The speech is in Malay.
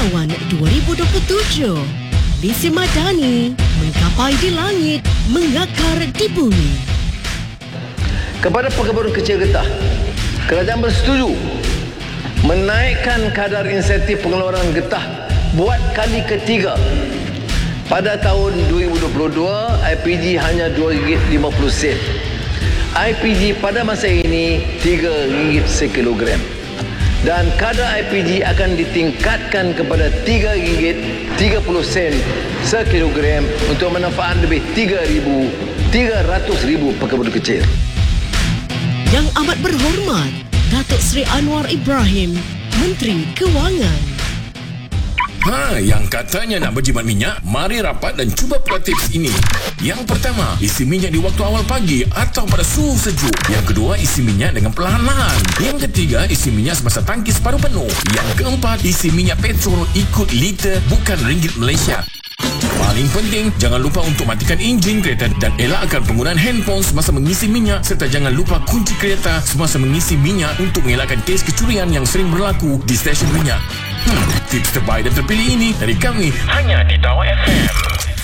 Cawan 2027. Visi Madani, menggapai di langit, mengakar di bumi. Kepada pekebun kecil getah, kerajaan bersetuju menaikkan kadar insentif pengeluaran getah buat kali ketiga. Pada tahun 2022, IPG hanya RM2.50. IPG pada masa ini RM3 sekilogram. Dan kadar IPG akan ditingkatkan kepada RM3.30 sekilogram untuk manfaat lebih 300,000 pekebun kecil. Yang amat berhormat, Datuk Seri Anwar Ibrahim, Menteri Kewangan. Yang katanya nak berjimat minyak, mari rapat dan cuba pula tips ini. Yang pertama, isi minyak di waktu awal pagi atau pada suhu sejuk. Yang kedua, isi minyak dengan perlahan-lahan. Yang ketiga, isi minyak semasa tangki separuh penuh. Yang keempat, isi minyak petrol ikut liter bukan ringgit Malaysia. Paling penting, jangan lupa untuk matikan enjin kereta dan elakkan penggunaan handphone semasa mengisi minyak, serta jangan lupa kunci kereta semasa mengisi minyak untuk mengelakkan kes kecurian yang sering berlaku di stesen minyak. Tips terbaik dan terpilih ini dari kami hanya di Dawa FM.